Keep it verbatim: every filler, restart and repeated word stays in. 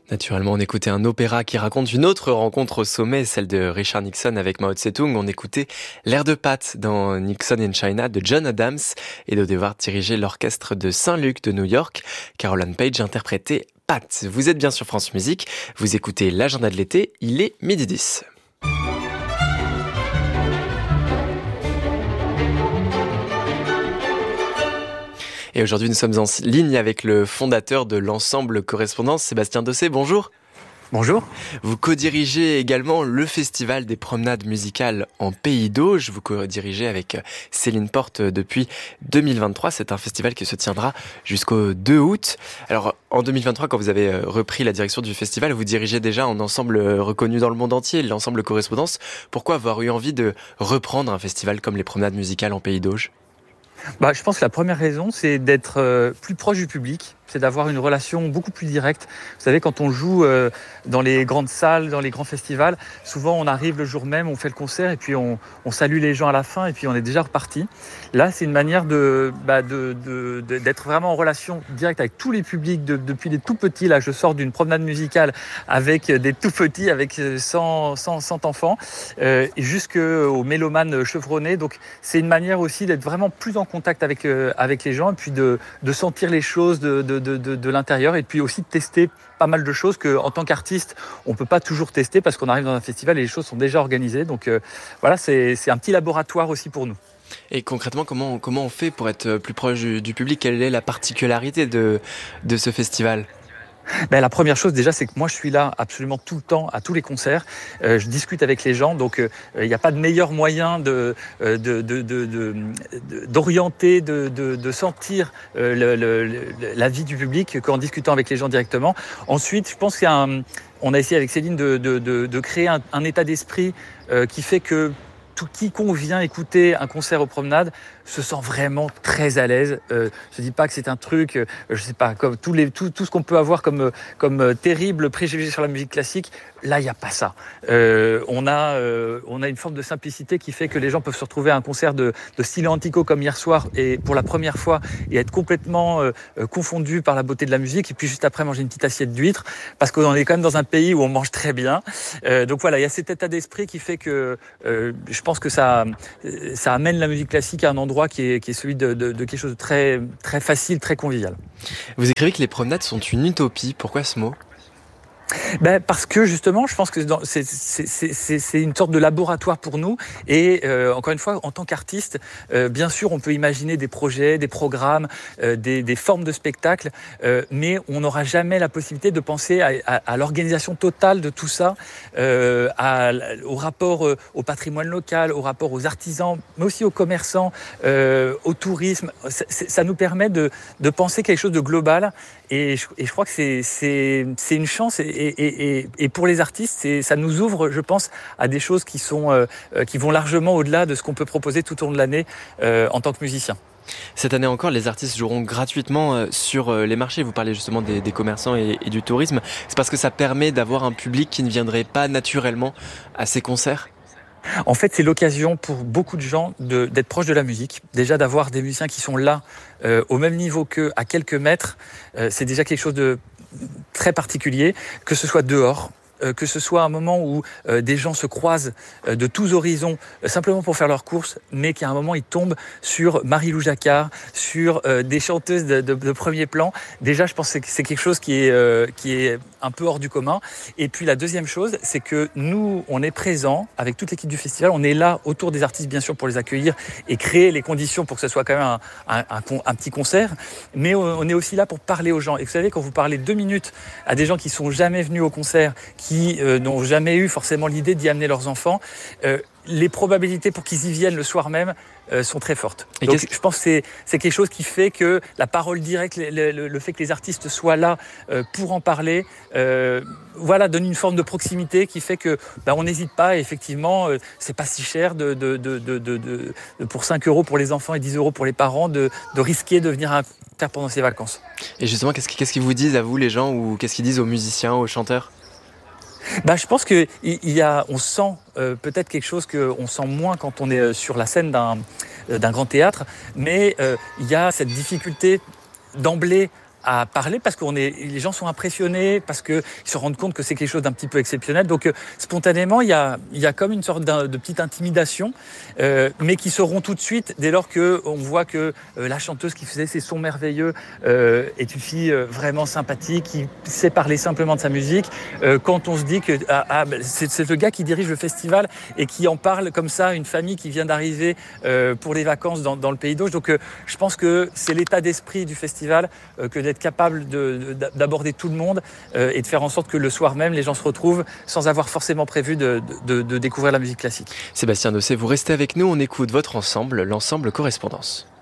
Naturellement, on écoutait un opéra qui raconte une autre rencontre au sommet, celle de Richard Nixon avec Mao Tse-tung. On écoutait L'air de Pat dans Nixon in China de John Adams et de devoir diriger l'orchestre de Saint-Luc de New York. Caroline Page interprétait Pat. Vous êtes bien sur France Musique, vous écoutez l'agenda de l'été, il est midi dix. Et aujourd'hui, nous sommes en ligne avec le fondateur de l'ensemble Correspondance, Sébastien Dossé. Bonjour. Bonjour. Vous co-dirigez également le festival des promenades musicales en Pays d'Auge. Vous co-dirigez avec Céline Porte depuis deux mille vingt-trois. C'est un festival qui se tiendra jusqu'au deux août. Alors, en deux mille vingt-trois, quand vous avez repris la direction du festival, vous dirigez déjà un ensemble reconnu dans le monde entier, l'ensemble Correspondance. Pourquoi avoir eu envie de reprendre un festival comme les promenades musicales en Pays d'Auge ? Bah, je pense que la première raison, c'est d'être euh, plus proche du public, c'est d'avoir une relation beaucoup plus directe. Vous savez, quand on joue euh, dans les grandes salles, dans les grands festivals, souvent on arrive le jour même, on fait le concert et puis on, on salue les gens à la fin et puis on est déjà reparti. Là, c'est une manière de, bah, de, de, de, d'être vraiment en relation directe avec tous les publics, de, depuis les tout petits. Là, je sors d'une promenade musicale avec des tout petits, avec cent, cent, cent enfants, euh, jusqu'aux mélomanes chevronnés. Donc, c'est une manière aussi d'être vraiment plus en contact avec, euh, avec les gens et puis de, de sentir les choses de, de, de, de, de l'intérieur et puis aussi de tester pas mal de choses qu'en tant qu'artiste, on ne peut pas toujours tester parce qu'on arrive dans un festival et les choses sont déjà organisées. Donc euh, voilà, c'est, c'est un petit laboratoire aussi pour nous. Et concrètement, comment, comment on fait pour être plus proche du, du public ? Quelle est la particularité de, de ce festival ? Ben, la première chose déjà, c'est que moi je suis là absolument tout le temps à tous les concerts. Euh, je discute avec les gens, donc il euh, n'y a pas de meilleur moyen de, de, de, de, de, de, d'orienter, de, de, de sentir euh, le, le, le, la vie du public qu'en discutant avec les gens directement. Ensuite, je pense qu'il y a un, on a essayé avec Céline de, de, de, de créer un, un état d'esprit euh, qui fait que tout quiconque vient écouter un concert aux promenades se sent vraiment très à l'aise. Euh, je ne dis pas que c'est un truc, euh, je sais pas, comme tous les, tout, tout ce qu'on peut avoir comme, comme euh, terrible préjugé sur la musique classique. Là, il n'y a pas ça. Euh, on, a, euh, on a une forme de simplicité qui fait que les gens peuvent se retrouver à un concert de, de Stile Antico comme hier soir et pour la première fois et être complètement euh, confondus par la beauté de la musique et puis juste après manger une petite assiette d'huîtres parce qu'on est quand même dans un pays où on mange très bien. Euh, donc voilà, il y a cet état d'esprit qui fait que euh, je pense que ça, ça amène la musique classique à un endroit qui est, qui est celui de, de, de quelque chose de très, très facile, très convivial. Vous écrivez que les promenades sont une utopie. Pourquoi ce mot ? Ben parce que justement, je pense que dans, c'est, c'est, c'est, c'est une sorte de laboratoire pour nous. Et euh, encore une fois, en tant qu'artiste, euh, bien sûr, on peut imaginer des projets, des programmes, euh, des, des formes de spectacles, euh, mais on n'aura jamais la possibilité de penser à, à, à l'organisation totale de tout ça, euh, à, au rapport euh, au patrimoine local, au rapport aux artisans, mais aussi aux commerçants, euh, au tourisme. Ça, ça nous permet de, de penser quelque chose de global. Et je, et je crois que c'est, c'est, c'est une chance. Et, Et, et, et pour les artistes, c'est, ça nous ouvre, je pense, à des choses qui, sont, euh, qui vont largement au-delà de ce qu'on peut proposer tout au long de l'année euh, en tant que musicien. Cette année encore, les artistes joueront gratuitement sur les marchés. Vous parlez justement des, des commerçants et, et du tourisme. C'est parce que ça permet d'avoir un public qui ne viendrait pas naturellement à ces concerts ? En fait, c'est l'occasion pour beaucoup de gens de, d'être proche de la musique. Déjà, d'avoir des musiciens qui sont là, euh, au même niveau qu'eux, à quelques mètres, euh, c'est déjà quelque chose de très particulier, que ce soit dehors, euh, que ce soit un moment où euh, des gens se croisent euh, de tous horizons, euh, simplement pour faire leurs courses, mais qu'à un moment ils tombent sur Marie-Lou Jacquard, sur euh, des chanteuses de, de, de premier plan. Déjà, je pense que c'est quelque chose qui est, euh, qui est un peu hors du commun. Et puis la deuxième chose, c'est que nous, on est présents avec toute l'équipe du festival, on est là autour des artistes, bien sûr, pour les accueillir et créer les conditions pour que ce soit quand même un, un, un, un petit concert, mais on est aussi là pour parler aux gens. Et vous savez, quand vous parlez deux minutes à des gens qui sont jamais venus au concert, qui euh, n'ont jamais eu forcément l'idée d'y amener leurs enfants, euh, les probabilités pour qu'ils y viennent le soir même euh, sont très fortes. Et donc je pense que c'est, c'est quelque chose qui fait que la parole directe, le, le, le fait que les artistes soient là euh, pour en parler, euh, voilà, donne une forme de proximité qui fait que bah, on n'hésite pas. Et effectivement, euh, c'est pas si cher de, de, de, de, de, de, pour cinq euros pour les enfants et dix euros pour les parents de, de risquer de venir à un concert pendant ces vacances. Et justement, qu'est-ce, qu'est-ce qu'ils vous disent à vous les gens, ou qu'est-ce qu'ils disent aux musiciens, aux chanteurs ? Bah, je pense que il y a, on sent euh, peut-être quelque chose qu'on sent moins quand on est sur la scène d'un, d'un grand théâtre, mais euh, il y a cette difficulté d'emblée à parler parce que les gens sont impressionnés, parce qu'ils se rendent compte que c'est quelque chose d'un petit peu exceptionnel. Donc euh, spontanément, il y a, il y a comme une sorte de petite intimidation, euh, mais qui seront tout de suite dès lors qu'on voit que euh, la chanteuse qui faisait ces sons merveilleux euh, est une fille euh, vraiment sympathique, qui sait parler simplement de sa musique. Euh, quand on se dit que ah, ah, c'est, c'est le gars qui dirige le festival et qui en parle comme ça, une famille qui vient d'arriver euh, pour les vacances dans, dans le Pays d'Auge. Donc euh, je pense que c'est l'état d'esprit du festival euh, que d'être capable de, de, d'aborder tout le monde euh, et de faire en sorte que le soir même, les gens se retrouvent sans avoir forcément prévu de, de, de découvrir la musique classique. Sébastien Dosset, vous restez avec nous, on écoute votre ensemble, l'ensemble Correspondance.